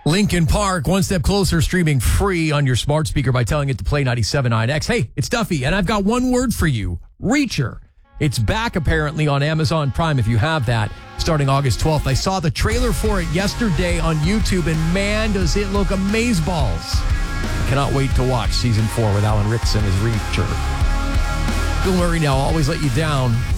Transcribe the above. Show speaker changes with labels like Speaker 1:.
Speaker 1: Lincoln Park, one step closer, streaming free on your smart speaker by telling it to play 97.9X. Hey, it's Duffy, and I've got one word for you, Reacher. It's back apparently on Amazon Prime if you have that, starting August 12th. I saw the trailer for it yesterday on YouTube, and man, does it look amazeballs. I cannot wait to watch season 4 with Alan Rickson as Reacher. Bill Murray now always let you down.